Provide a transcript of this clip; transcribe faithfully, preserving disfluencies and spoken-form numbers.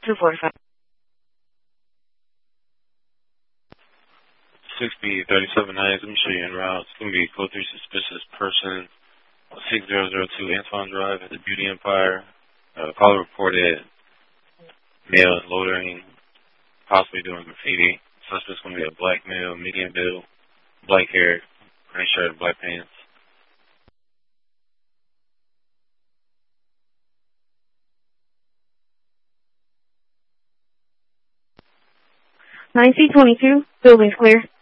two forty-five. six B thirty-seven nights. Let me show you en route. It's going to be code three suspicious person. six zero zero two Antoine Drive at the Beauty Empire. Uh, caller reported male loitering, possibly doing graffiti. Suspect's going to be a black male, medium build, black hair, gray shirt, black pants. nine C twenty-two, building's clear.